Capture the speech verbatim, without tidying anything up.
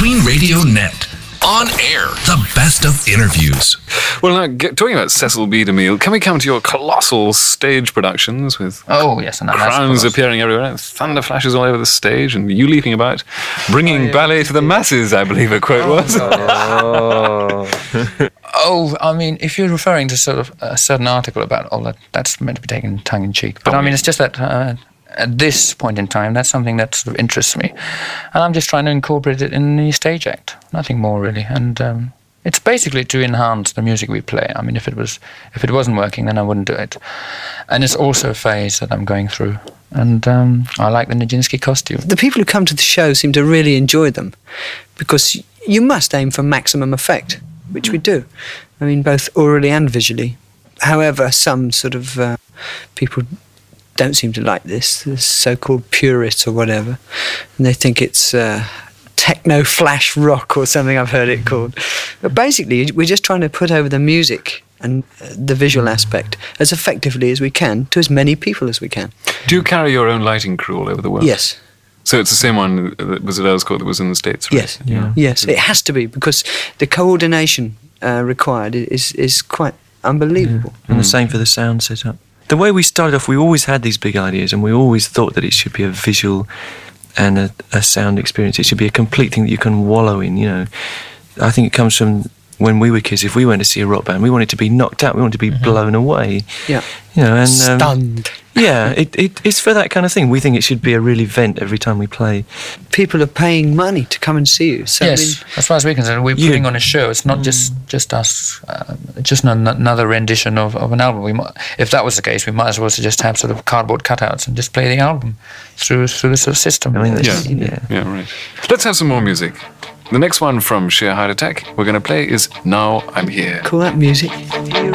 Queen Radio Net. On air, the best of interviews. Well, now, get, talking about Cecil B. DeMille, can we come to your colossal stage productions with oh, yes, and crowns appearing everywhere, thunder flashes all over the stage, and you leaping about, bringing oh, yeah. ballet to the masses, I believe a quote oh, was. Oh. oh, I mean, if you're referring to sort of a certain article about all that, that's meant to be taken tongue-in-cheek. But, oh, I mean, yeah. it's just that... Uh, At this point in time, that's something that sort of interests me. And I'm just trying to incorporate it in the stage act. Nothing more, really. And um, it's basically to enhance the music we play. I mean, if it was, if it wasn't working, then I wouldn't do it. And it's also a phase that I'm going through. And um, I like the Nijinsky costume. The people who come to the show seem to really enjoy them, because you must aim for maximum effect, which we do. I mean, both orally and visually. However, some sort of uh, people... don't seem to like this, this so-called purists or whatever, and they think it's uh, techno flash rock or something I've heard it called. But basically, we're just trying to put over the music and the visual aspect as effectively as we can to as many people as we can. Do you carry your own lighting crew all over the world? Yes. So it's the same one that was at Earl's Court that was in the States, right? Yes, yeah. Yes, it has to be, because the coordination uh, required is, is quite unbelievable. Yeah. And mm. the same for the sound setup. The way we started off, we always had these big ideas, and we always thought that it should be a visual and a, a sound experience. It should be a complete thing that you can wallow in, you know. I think it comes from when we were kids. If we went to see a rock band, we wanted to be knocked out. We wanted to be mm-hmm. blown away. Yeah. You know, and um, stunned. Yeah, it, it, it's for that kind of thing. We think it should be a real event every time we play. People are paying money to come and see you. So yes, I mean, as far as we're concerned, we're you, putting on a show. It's not mm. just, just us, uh, just an, another rendition of, of an album. We might, if that was the case, we might as well just have sort of cardboard cutouts and just play the album through through the sort of system. I mean, yeah. yeah, yeah, right. Let's have some more music. The next one from Sheer Heart Attack we're going to play is Now I'm Here. Call that music.